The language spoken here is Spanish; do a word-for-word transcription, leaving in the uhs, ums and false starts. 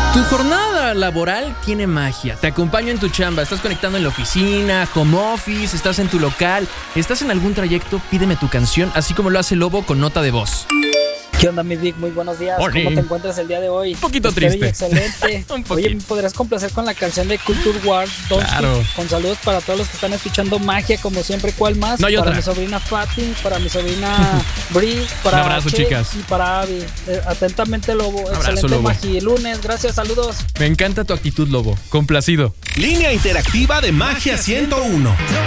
Tu jornada laboral tiene magia. Te acompaño en tu chamba. Estás conectando en la oficina, home office, estás en tu local, estás en algún trayecto. Pídeme tu canción, así como lo hace Lobo con nota de voz. ¿Qué onda, mi Vic? Muy buenos días. Morning. ¿Cómo te encuentras el día de hoy? Un poquito Estoy triste. Excelente. Un Oye, ¿me poquito. podrás complacer con la canción de Culture War? Claro. Con saludos para todos los que están escuchando Magia, como siempre. ¿Cuál más? No hay para otra. mi sobrina Fati, para mi sobrina Bri, para Un abrazo, Che chicas. y para Abby. Eh, atentamente, Lobo. abrazo, Excelente Lobo. Magi lunes. Gracias, saludos. Me encanta tu actitud, Lobo. Complacido. Línea interactiva de Magia ciento uno.